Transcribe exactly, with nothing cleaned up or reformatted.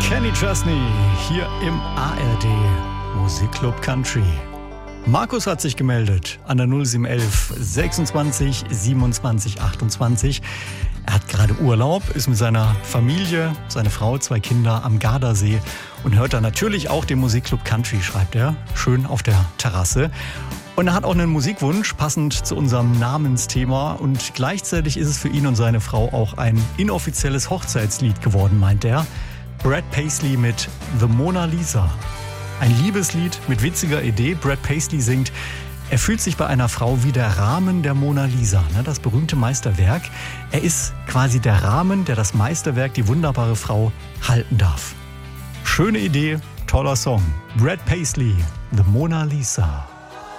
Kenny Chesney hier im A R D Musikclub Country. Markus hat sich gemeldet an der null sieben elf sechsundzwanzig siebenundzwanzig achtundzwanzig. Er hat gerade Urlaub, ist mit seiner Familie, seine Frau, zwei Kinder am Gardasee und hört da natürlich auch den Musikclub Country, schreibt er, schön auf der Terrasse. Und er hat auch einen Musikwunsch, passend zu unserem Namensthema. Und gleichzeitig ist es für ihn und seine Frau auch ein inoffizielles Hochzeitslied geworden, meint er. Brad Paisley mit The Mona Lisa. Ein Liebeslied mit witziger Idee. Brad Paisley singt, er fühlt sich bei einer Frau wie der Rahmen der Mona Lisa, ne, das berühmte Meisterwerk. Er ist quasi der Rahmen, der das Meisterwerk, die wunderbare Frau, halten darf. Schöne Idee, toller Song. Brad Paisley, The Mona Lisa.